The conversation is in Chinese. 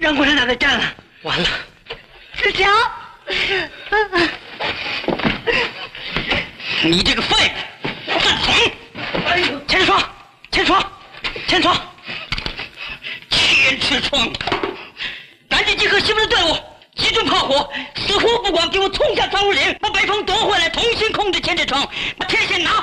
让共产党给占了， 完了！ 子强， 你这个废物，犯蠢！哎呦，千霜，千霜，千霜，千尺窗，赶紧集合西部的队伍，集中炮火，死活不管，给我冲下张武岭，把北方夺回来，重新控制千尺窗，把天线拿